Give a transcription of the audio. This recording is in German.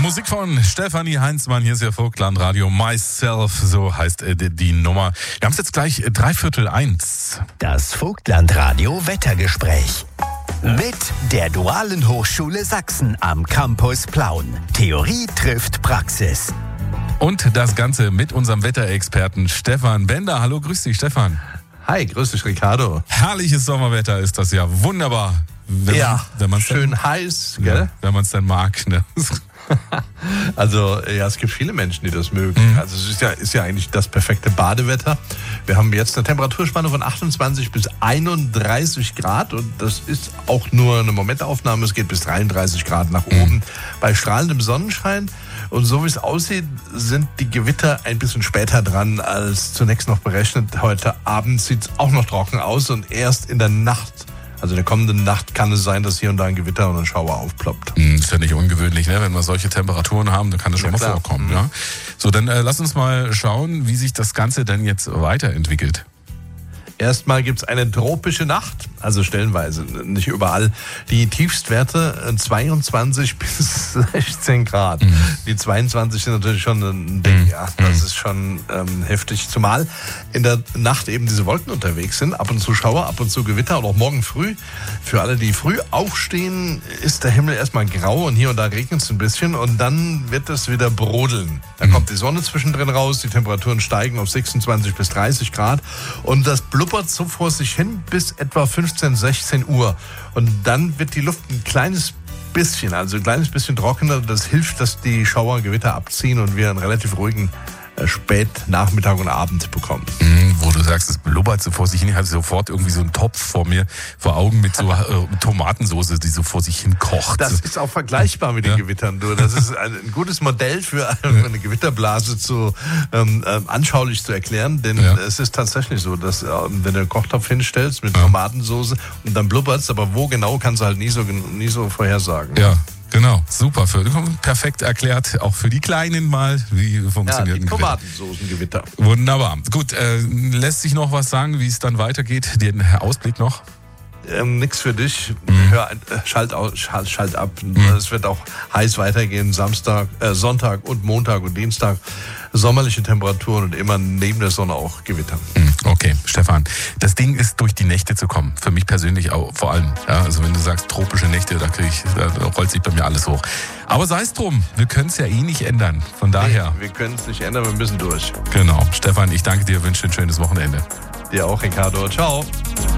Musik von Stefanie Heinzmann. Hier ist ja Vogtland Radio. Myself, so heißt die Nummer. Wir haben es jetzt gleich 1:15. Das Vogtland Radio Wettergespräch. Mit der Dualen Hochschule Sachsen am Campus Plauen. Theorie trifft Praxis. Und das Ganze mit unserem Wetterexperten Stefan Bender. Hallo, grüß dich, Stefan. Hi, grüß dich, Ricardo. Herrliches Sommerwetter ist das ja. Wunderbar. Wenn man's schön dann, heiß, gell? Ja, wenn man es dann mag. Ne? Also, ja, es gibt viele Menschen, die das mögen. Also, es ist ja eigentlich das perfekte Badewetter. Wir haben jetzt eine Temperaturspanne von 28 bis 31 Grad und das ist auch nur eine Momentaufnahme. Es geht bis 33 Grad nach oben bei strahlendem Sonnenschein. Und so wie es aussieht, sind die Gewitter ein bisschen später dran als zunächst noch berechnet. Heute Abend sieht es auch noch trocken aus und erst in der Nacht, also in der kommenden Nacht, kann es sein, dass hier und da ein Gewitter und ein Schauer aufploppt. Ist ja nicht ungewöhnlich, ne? Wenn wir solche Temperaturen haben, dann kann das schon mal vorkommen. Ja? So, dann lass uns mal schauen, wie sich das Ganze denn jetzt weiterentwickelt. Erstmal gibt es eine tropische Nacht, also stellenweise, nicht überall. Die Tiefstwerte 22 bis 16 Grad. Die 22 sind natürlich schon ein Ding, ja. Das ist schon heftig. Zumal in der Nacht eben diese Wolken unterwegs sind. Ab und zu Schauer, ab und zu Gewitter und auch morgen früh. Für alle, die früh aufstehen, ist der Himmel erstmal grau und hier und da regnet es ein bisschen und dann wird es wieder brodeln. Da kommt die Sonne zwischendrin raus, die Temperaturen steigen auf 26 bis 30 Grad und das blubbert so vor sich hin bis etwa 15, 16 Uhr. Und dann wird die Luft ein kleines bisschen trockener. Das hilft, dass die Schauer und Gewitter abziehen und wir einen relativ ruhigen Spätnachmittag und Abend bekommen. Wo du sagst, es blubbert so vor sich hin, ich hatte sofort irgendwie so einen Topf vor Augen mit so Tomatensoße, die so vor sich hin kocht. Das ist auch vergleichbar mit den Gewittern. Das ist ein gutes Modell für eine Gewitterblase anschaulich zu erklären, denn es ist tatsächlich so, dass wenn du einen Kochtopf hinstellst mit Tomatensoße und dann blubbert es, aber wo genau, kannst du halt nie so vorhersagen. Ja. Genau, super. Perfekt erklärt, auch für die Kleinen mal, wie funktioniert ein Gewitter. Tomatensoßengewitter. Wunderbar. Gut, lässt sich noch was sagen, wie es dann weitergeht? Den Ausblick noch? Nix für dich. Schalt ab. Es wird auch heiß weitergehen. Sonntag und Montag und Dienstag. Sommerliche Temperaturen und immer neben der Sonne auch Gewitter. Okay, Stefan. Das Ding ist, durch die Nächte zu kommen. Für mich persönlich auch vor allem. Ja, also wenn du sagst, tropische Nächte, da rollt sich bei mir alles hoch. Aber sei es drum, wir können es ja eh nicht ändern. Von daher. Wir können es nicht ändern, wir müssen durch. Genau. Stefan, ich danke dir, wünsche ein schönes Wochenende. Dir auch, Ricardo. Ciao.